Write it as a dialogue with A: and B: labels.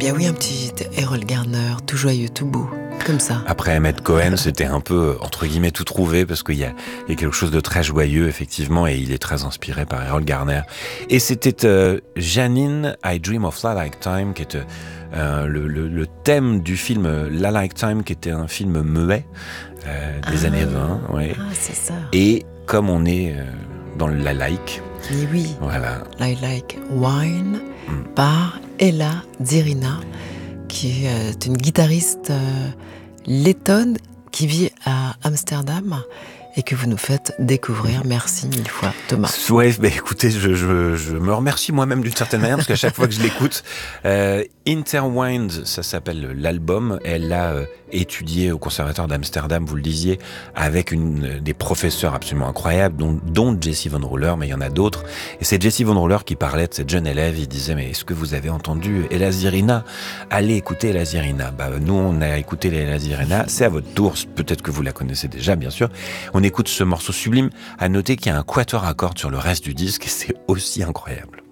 A: a oui un petit Errol Garner, tout joyeux, tout beau, comme ça.
B: Après Emmett Cohen, c'était un peu, entre guillemets, tout trouvé, parce qu'il y a quelque chose de très joyeux, effectivement, et il est très inspiré par Errol Garner. Et c'était Janine, I Dream of Lifetime, qui était le thème du film La Lifetime, qui était un film muet des années 20. Ouais.
A: Ah, c'est ça.
B: Et comme on est dans le la like,
A: Et oui,
B: voilà.
A: I Like Wine par Ella Zirina, qui est une guitariste lettonne qui vit à Amsterdam et que vous nous faites découvrir. Merci mille fois, Thomas.
B: Ouais, bah écoutez, je me remercie moi-même d'une certaine manière, parce qu'à chaque fois que je l'écoute, Intertwined, ça s'appelle l'album. Elle l'a étudié au Conservatoire d'Amsterdam, vous le disiez, avec des professeurs absolument incroyables, dont Jesse Von Ruller, mais il y en a d'autres. Et c'est Jesse Von Ruller qui parlait de cette jeune élève. Il disait, mais est-ce que vous avez entendu Ella Zirina? Allez écouter Ella Zirina. Bah, nous, on a écouté Ella Zirina. C'est à votre tour. Peut-être que vous la connaissez déjà, bien sûr. On écoute ce morceau sublime. À noter qu'il y a un quatuor à cordes sur le reste du disque, et c'est aussi incroyable.